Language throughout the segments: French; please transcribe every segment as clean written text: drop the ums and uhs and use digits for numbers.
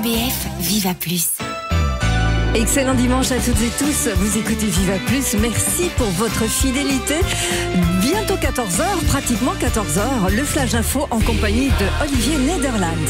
RTBF, Viva Plus. Excellent dimanche à toutes et tous, vous écoutez Viva Plus, merci pour votre fidélité. Bientôt 14h, pratiquement 14h, le Flash Info en compagnie de Olivier Nederland.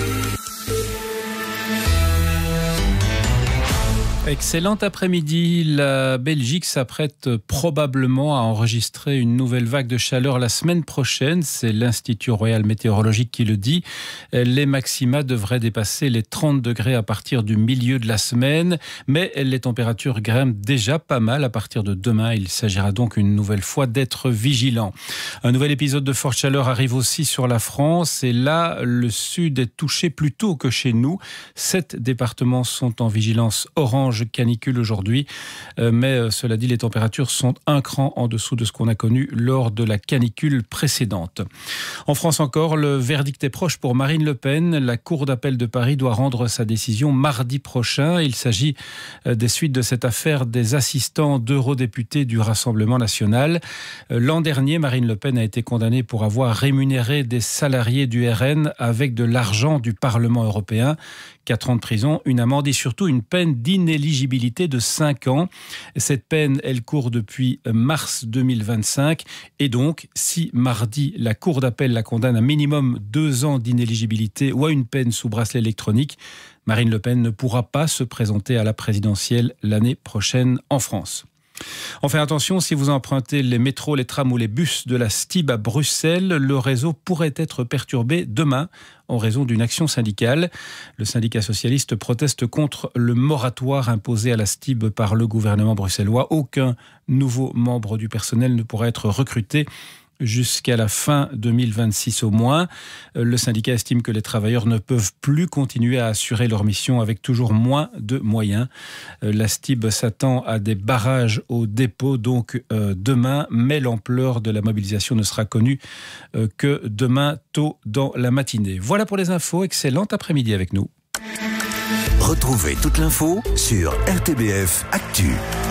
Excellent après-midi. La Belgique s'apprête probablement à enregistrer une nouvelle vague de chaleur la semaine prochaine. C'est l'Institut Royal Météorologique qui le dit. Les maxima devraient dépasser les 30 degrés à partir du milieu de la semaine. Mais les températures grimpent déjà pas mal à partir de demain. Il s'agira donc une nouvelle fois d'être vigilant. Un nouvel épisode de forte chaleur arrive aussi sur la France. Et là, le sud est touché plus tôt que chez nous. 7 départements sont en vigilance orange canicule aujourd'hui, mais cela dit, les températures sont un cran en dessous de ce qu'on a connu lors de la canicule précédente. En France encore, le verdict est proche pour Marine Le Pen. La Cour d'appel de Paris doit rendre sa décision mardi prochain. Il s'agit des suites de cette affaire des assistants d'eurodéputés du Rassemblement national. L'an dernier, Marine Le Pen a été condamnée pour avoir rémunéré des salariés du RN avec de l'argent du Parlement européen. 4 ans de prison, une amende et surtout une peine d'inéligibilité de 5 ans. Cette peine, elle court depuis mars 2025. Et donc, si mardi, la Cour d'appel la condamne à minimum 2 ans d'inéligibilité ou à une peine sous bracelet électronique, Marine Le Pen ne pourra pas se présenter à la présidentielle l'année prochaine en France. Enfin, attention, si vous empruntez les métros, les trams ou les bus de la STIB à Bruxelles, le réseau pourrait être perturbé demain en raison d'une action syndicale. Le syndicat socialiste proteste contre le moratoire imposé à la STIB par le gouvernement bruxellois. Aucun nouveau membre du personnel ne pourra être recruté jusqu'à la fin 2026 au moins. Le syndicat estime que les travailleurs ne peuvent plus continuer à assurer leur mission avec toujours moins de moyens. La STIB s'attend à des barrages au dépôt donc demain, mais l'ampleur de la mobilisation ne sera connue que demain tôt dans la matinée. Voilà pour les infos. Excellent après-midi avec nous. Retrouvez toute l'info sur RTBF Actu.